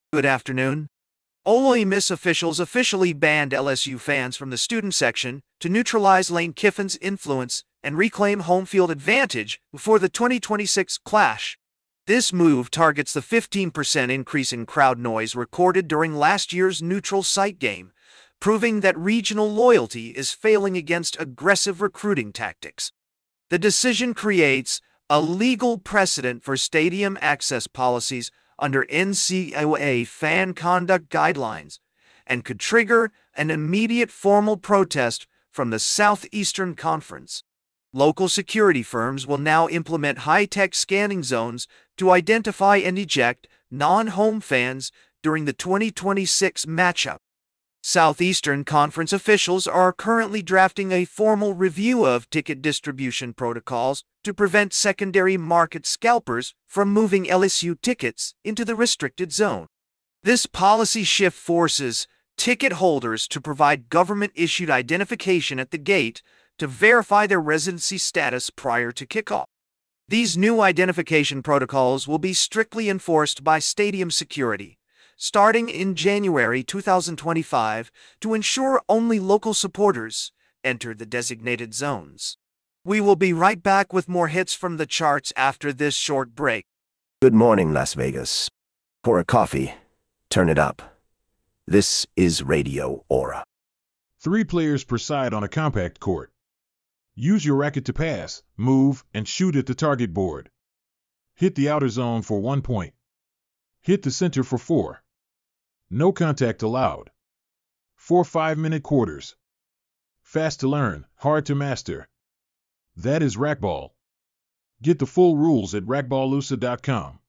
Good afternoon. Ole Miss officials officially banned LSU fans from the student section to neutralize Lane Kiffin's influence and reclaim home field advantage before the 2026 clash. This move targets the 15% increase in crowd noise recorded during last year's neutral site game, proving that regional loyalty is failing against aggressive recruiting tactics. The decision creates a legal precedent for stadium access policies under NCAA fan conduct guidelines and could trigger an immediate formal protest from the Southeastern Conference. Local security firms will now implement high-tech scanning zones to identify and eject non-home fans during the 2026 matchup. Southeastern Conference officials are currently drafting a formal review of ticket distribution protocols to prevent secondary market scalpers from moving LSU tickets into the restricted zone. This policy shift forces ticket holders to provide government-issued identification at the gate to verify their residency status prior to kickoff. These new identification protocols will be strictly enforced by stadium security, starting in January 2025 to ensure only local supporters enter the designated zones. We will be right back with more hits from the charts after this short break. Good morning, Las Vegas. Pour a coffee. Turn it up. This is Radio Aura. 3 players per side on a compact court. Use your racket to pass, move, and shoot at the target board. Hit the outer zone for 1 point. Hit the center for 4. No contact allowed. 4 5-minute quarters. Fast to learn, hard to master. That is Racquetball. Get the full rules at racquetballusa.com.